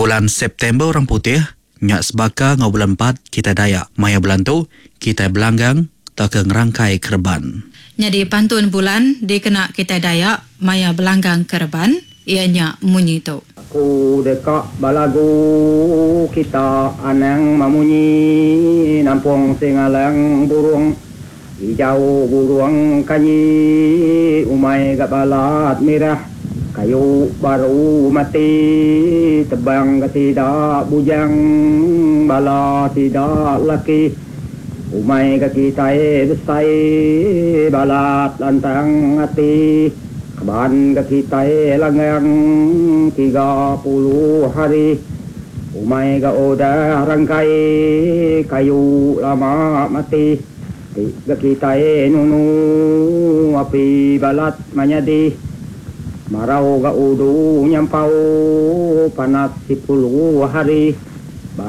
Bulan September orang putih, nyak sebaka ngau bulan 4 kita Dayak. Maya bulan tu, kita belanggang tak ke ngerangkai kerban. Jadi pantun bulan dikena kita Dayak, maya belanggang kerban, ianya munyi tu. Ku dekak balagu kita anang mamunyi nampung singalang burung hijau burung kanyi umai gak balat merah kayu baru mati tebang tidak bujang bala tidak laki umai gak kita besai balat lantang hati Keban kita langgang 30 hari umai ga udah rangkai kayu lama mati tiga kita nunu api balat manyadi marau ga udu nyampau panas 10 hari